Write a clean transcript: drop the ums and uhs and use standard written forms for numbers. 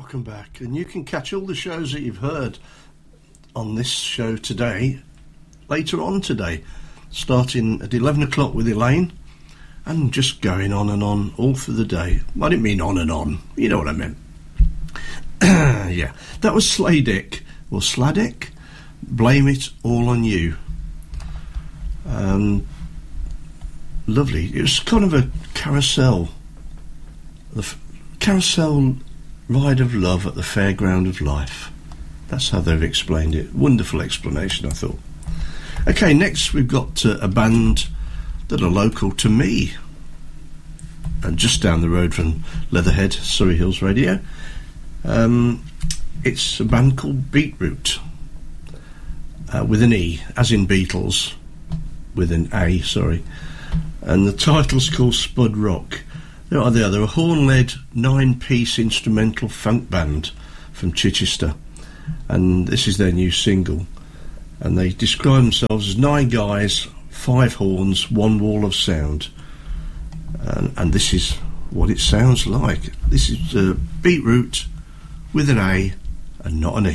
welcome back. And you can catch all the shows that you've heard on this show today, later on today, starting at 11 o'clock with Elaine, and just going on and on all through the day. I didn't mean on and on, you know what I meant. Yeah, that was Sladek, or Sladek, Blame It All on You. Lovely. It was kind of a carousel, carousel ride of love at the fairground of life. That's how they've explained it. Wonderful explanation, I thought. Okay, next we've got a band that are local to me, and just down the road from Leatherhead, Surrey Hills Radio. It's a band called Beetroot, with an E, as in Beatles, with an A, sorry. And the title's called Spud Rock. They're a horn-led 9-piece instrumental funk band from Chichester, and this is their new single. And they describe themselves as 9 guys, 5 horns, 1 wall of sound. And this is what it sounds like. This is Beetroot with an A and not an E.